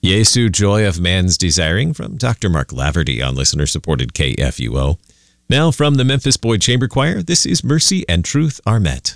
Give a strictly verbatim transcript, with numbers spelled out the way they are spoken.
Jesu, Joy of Man's Desiring from Doctor Mark Laverty on listener-supported K F U O. Now from the Memphis Boyd Chamber Choir, this is Mercy and Truth Are Met.